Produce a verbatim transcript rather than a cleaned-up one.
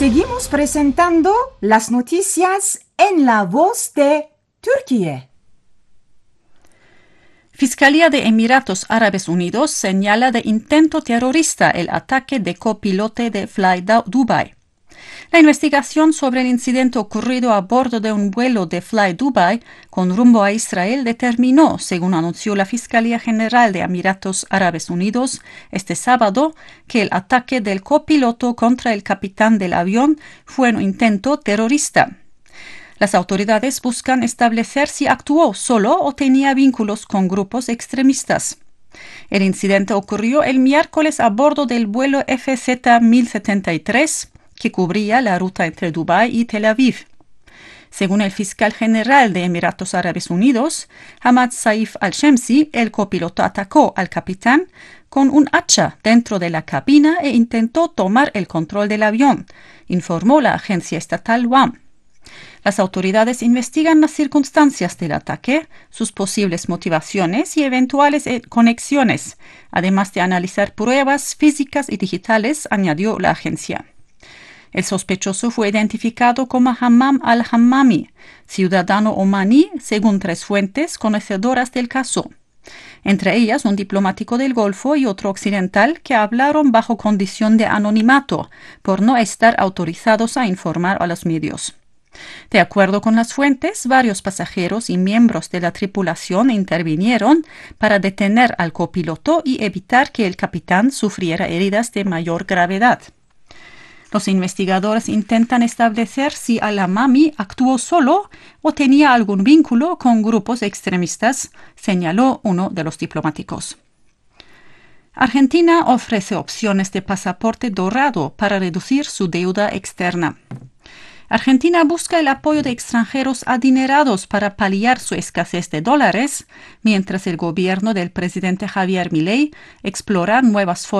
Seguimos presentando las noticias en la voz de Turquía. Fiscalía de Emiratos Árabes Unidos señala de intento terrorista el ataque de copilote de Fly Dubai. La investigación sobre el incidente ocurrido a bordo de un vuelo de Fly Dubai con rumbo a Israel determinó, según anunció la Fiscalía General de Emiratos Árabes Unidos este sábado, que el ataque del copiloto contra el capitán del avión fue un intento terrorista. Las autoridades buscan establecer si actuó solo o tenía vínculos con grupos extremistas. El incidente ocurrió el miércoles a bordo del vuelo F Z mil setenta y tres, que cubría la ruta entre Dubái y Tel Aviv. Según el fiscal general de Emiratos Árabes Unidos, Hamad Saif al-Shamsi, el copiloto atacó al capitán con un hacha dentro de la cabina e intentó tomar el control del avión, informó la agencia estatal W A M. Las autoridades investigan las circunstancias del ataque, sus posibles motivaciones y eventuales conexiones, además de analizar pruebas físicas y digitales, añadió la agencia. El sospechoso fue identificado como Hammam al-Hammami, ciudadano omaní, según tres fuentes conocedoras del caso. Entre ellas un diplomático del Golfo y otro occidental que hablaron bajo condición de anonimato por no estar autorizados a informar a los medios. De acuerdo con las fuentes, varios pasajeros y miembros de la tripulación intervinieron para detener al copiloto y evitar que el capitán sufriera heridas de mayor gravedad. Los investigadores intentan establecer si al-Hammami actuó solo o tenía algún vínculo con grupos extremistas, señaló uno de los diplomáticos. Argentina ofrece opciones de pasaporte dorado para reducir su deuda externa. Argentina busca el apoyo de extranjeros adinerados para paliar su escasez de dólares, mientras el gobierno del presidente Javier Milei explora nuevas formas